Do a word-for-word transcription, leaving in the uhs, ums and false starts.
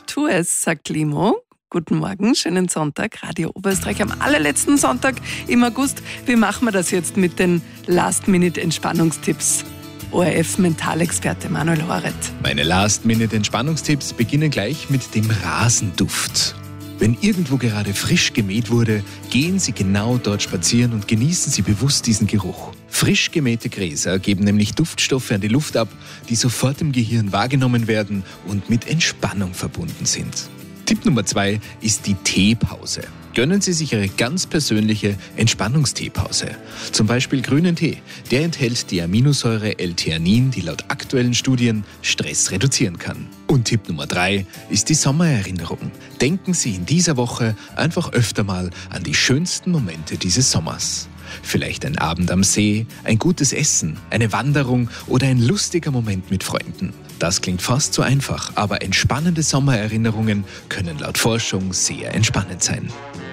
Tu es, sagt Limo. Guten Morgen, schönen Sonntag, Radio Oberösterreich am allerletzten Sonntag im August. Wie machen wir das jetzt mit den Last-Minute-Entspannungstipps? O R F-Mentalexperte Manuel Horet. Meine Last-Minute-Entspannungstipps beginnen gleich mit dem Rasenduft. Wenn irgendwo gerade frisch gemäht wurde, gehen Sie genau dort spazieren und genießen Sie bewusst diesen Geruch. Frisch gemähte Gräser geben nämlich Duftstoffe an die Luft ab, die sofort im Gehirn wahrgenommen werden und mit Entspannung verbunden sind. Tipp Nummer zwei ist die Teepause. Gönnen Sie sich Ihre ganz persönliche Entspannungsteepause. Zum Beispiel grünen Tee. Der enthält die Aminosäure L-Theanin, die laut aktuellen Studien Stress reduzieren kann. Und Tipp Nummer drei ist die Sommererinnerung. Denken Sie in dieser Woche einfach öfter mal an die schönsten Momente dieses Sommers. Vielleicht ein Abend am See, ein gutes Essen, eine Wanderung oder ein lustiger Moment mit Freunden. Das klingt fast zu einfach, aber entspannende Sommererinnerungen können laut Forschung sehr entspannend sein.